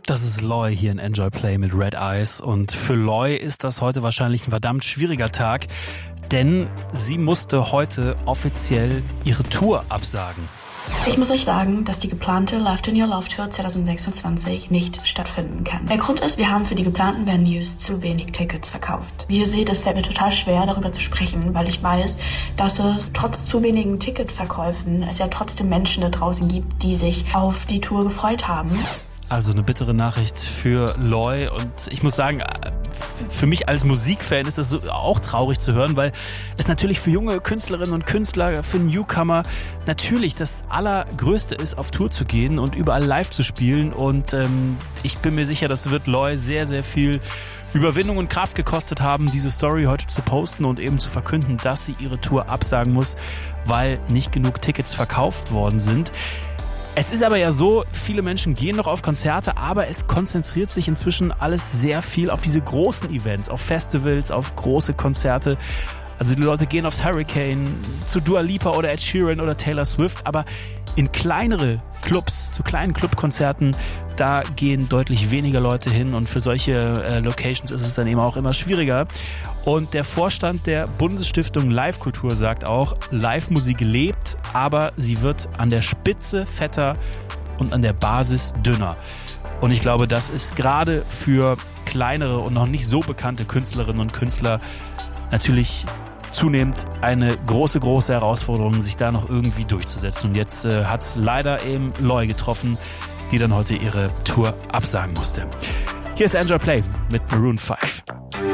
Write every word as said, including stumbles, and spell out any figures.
Das ist Loy hier in Enjoy Play mit Red Eyes. Und für Loy ist das heute wahrscheinlich ein verdammt schwieriger Tag, denn sie musste heute offiziell ihre Tour absagen. Ich muss euch sagen, dass die geplante Left in Your Love Tour zwanzig sechsundzwanzig nicht stattfinden kann. Der Grund ist, wir haben für die geplanten Venues zu wenig Tickets verkauft. Wie ihr seht, es fällt mir total schwer, darüber zu sprechen, weil ich weiß, dass es trotz zu wenigen Ticketverkäufen es ja trotzdem Menschen da draußen gibt, die sich auf die Tour gefreut haben. Also eine bittere Nachricht für Loy, und ich muss sagen, für mich als Musikfan ist das auch traurig zu hören, weil es natürlich für junge Künstlerinnen und Künstler, für Newcomer natürlich das Allergrößte ist, auf Tour zu gehen und überall live zu spielen, und ähm, ich bin mir sicher, das wird Loy sehr, sehr viel Überwindung und Kraft gekostet haben, diese Story heute zu posten und eben zu verkünden, dass sie ihre Tour absagen muss, weil nicht genug Tickets verkauft worden sind. Es ist aber ja so, viele Menschen gehen noch auf Konzerte, aber es konzentriert sich inzwischen alles sehr viel auf diese großen Events, auf Festivals, auf große Konzerte. Also die Leute gehen aufs Hurricane, zu Dua Lipa oder Ed Sheeran oder Taylor Swift, aber in kleinere Clubs, zu kleinen Clubkonzerten, da gehen deutlich weniger Leute hin, und für solche äh, Locations ist es dann eben auch immer schwieriger. Und der Vorstand der Bundesstiftung Live-Kultur sagt auch, Live-Musik lebt, aber sie wird an der Spitze fetter und an der Basis dünner. Und ich glaube, das ist gerade für kleinere und noch nicht so bekannte Künstlerinnen und Künstler natürlich zunehmend eine große, große Herausforderung, sich da noch irgendwie durchzusetzen. Und jetzt äh, hat es leider eben Loy getroffen, die dann heute ihre Tour absagen musste. Hier ist Enjoy Play mit Maroon five.